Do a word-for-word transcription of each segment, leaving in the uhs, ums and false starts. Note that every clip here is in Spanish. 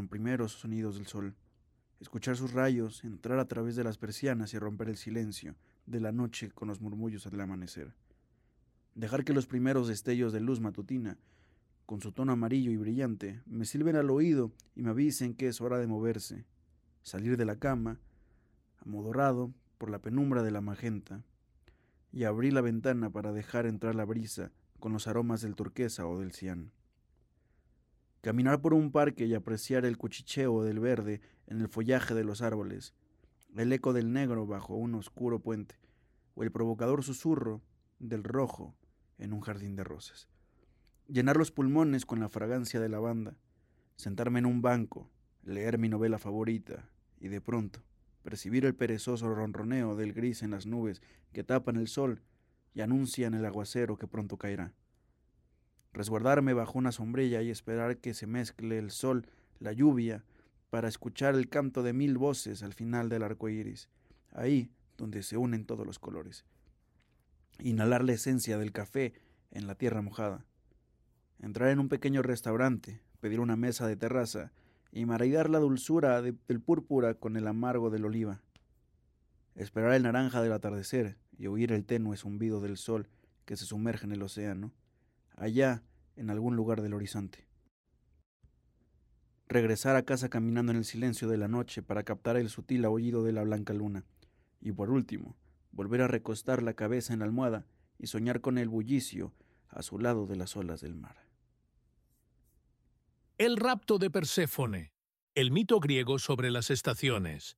con primeros sonidos del sol, escuchar sus rayos entrar a través de las persianas y romper el silencio de la noche con los murmullos del amanecer. Dejar que los primeros destellos de luz matutina, con su tono amarillo y brillante, me silben al oído y me avisen que es hora de moverse, salir de la cama, amodorrado por la penumbra de la magenta, y abrir la ventana para dejar entrar la brisa con los aromas del turquesa o del cian. Caminar por un parque y apreciar el cuchicheo del verde en el follaje de los árboles, el eco del negro bajo un oscuro puente, o el provocador susurro del rojo en un jardín de rosas. Llenar los pulmones con la fragancia de lavanda, sentarme en un banco, leer mi novela favorita y de pronto percibir el perezoso ronroneo del gris en las nubes que tapan el sol y anuncian el aguacero que pronto caerá. Resguardarme bajo una sombrilla y esperar que se mezcle el sol, la lluvia, para escuchar el canto de mil voces al final del arco iris, ahí donde se unen todos los colores. Inhalar la esencia del café en la tierra mojada. Entrar en un pequeño restaurante, pedir una mesa de terraza y maridar la dulzura de, del púrpura con el amargo del oliva. Esperar el naranja del atardecer y oír el tenue zumbido del sol que se sumerge en el océano, allá en algún lugar del horizonte. Regresar a casa caminando en el silencio de la noche para captar el sutil aullido de la blanca luna. Y por último, volver a recostar la cabeza en la almohada y soñar con el bullicio a su lado de las olas del mar. El rapto de Perséfone, el mito griego sobre las estaciones.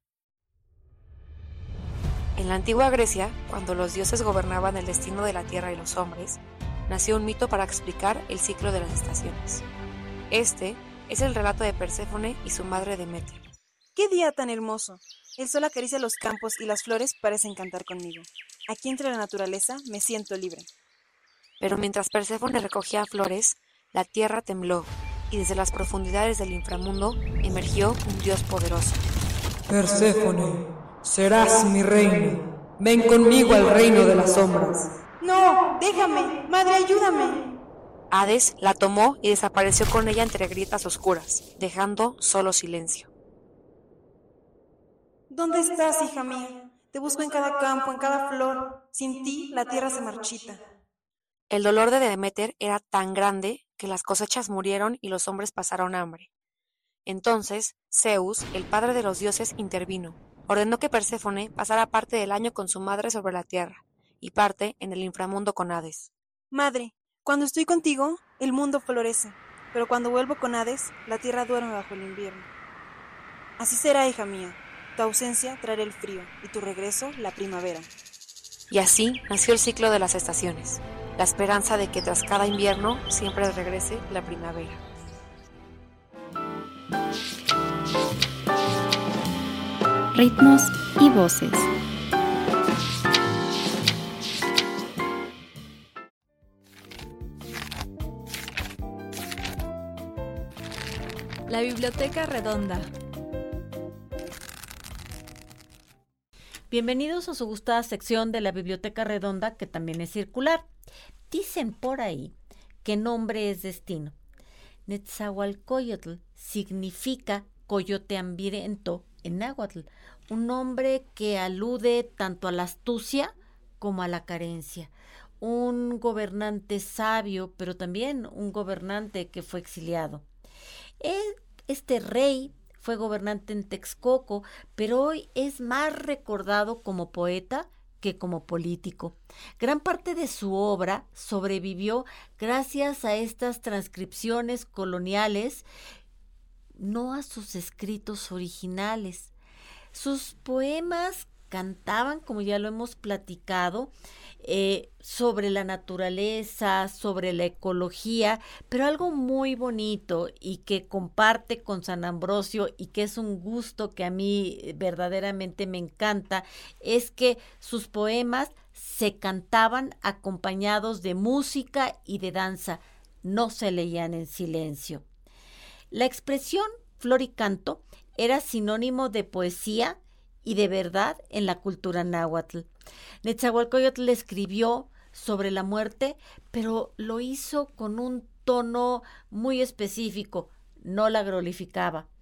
En la antigua Grecia, cuando los dioses gobernaban el destino de la tierra y los hombres, nació un mito para explicar el ciclo de las estaciones. Este es el relato de Perséfone y su madre Deméter. ¡Qué día tan hermoso! El sol acaricia los campos y las flores parecen cantar conmigo. Aquí entre la naturaleza me siento libre. Pero mientras Perséfone recogía flores, la tierra tembló, y desde las profundidades del inframundo emergió un dios poderoso. Perséfone, serás mi reina. Ven conmigo al reino de las sombras. ¡No! ¡Déjame! ¡Madre, ayúdame! Hades la tomó y desapareció con ella entre grietas oscuras, dejando solo silencio. ¿Dónde estás, hija mía? Te busco en cada campo, en cada flor. Sin ti, la tierra se marchita. El dolor de Deméter era tan grande que las cosechas murieron y los hombres pasaron hambre. Entonces, Zeus, el padre de los dioses, intervino. Ordenó que Perséfone pasara parte del año con su madre sobre la tierra y parte en el inframundo con Hades. Madre, cuando estoy contigo, el mundo florece, pero cuando vuelvo con Hades, la tierra duerme bajo el invierno. Así será, hija mía. Tu ausencia traerá el frío y tu regreso la primavera. Y así nació el ciclo de las estaciones, la esperanza de que tras cada invierno siempre regrese la primavera. Ritmos y voces. La Biblioteca Redonda. Bienvenidos a su gustada sección de la Biblioteca Redonda, que también es circular. Dicen por ahí que nombre es destino. Netzahualcóyotl significa coyote hambriento en náhuatl, un nombre que alude tanto a la astucia como a la carencia. Un gobernante sabio, pero también un gobernante que fue exiliado. Este rey fue gobernante en Texcoco, pero hoy es más recordado como poeta que como político. Gran parte de su obra sobrevivió gracias a estas transcripciones coloniales, no a sus escritos originales. Sus poemas cantaban, como ya lo hemos platicado, eh, sobre la naturaleza, sobre la ecología, pero algo muy bonito y que comparte con San Ambrosio y que es un gusto que a mí verdaderamente me encanta, es que sus poemas se cantaban acompañados de música y de danza, no se leían en silencio. La expresión flor y canto era sinónimo de poesía y de verdad en la cultura náhuatl. Netzahualcóyotl escribió sobre la muerte, pero lo hizo con un tono muy específico, no la glorificaba.